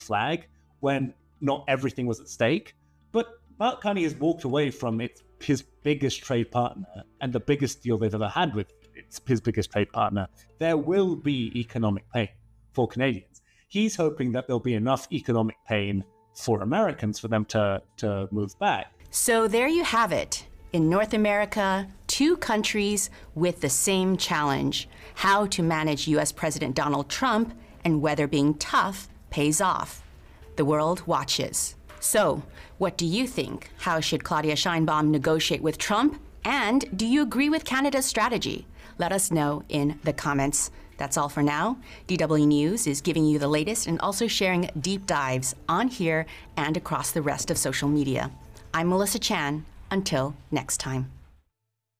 flag when not everything was at stake. But Mark Carney has walked away from his biggest trade partner and the biggest deal they've ever had with his biggest trade partner. There will be economic pain for Canadians. He's hoping that there'll be enough economic pain for Americans for them to move back. So there you have it. In North America, two countries with the same challenge: how to manage U.S. President Donald Trump and whether being tough pays off. The world watches. So, what do you think? How should Claudia Sheinbaum negotiate with Trump? And do you agree with Canada's strategy? Let us know in the comments. That's all for now. DW News is giving you the latest and also sharing deep dives on here and across the rest of social media. I'm Melissa Chan. Until next time.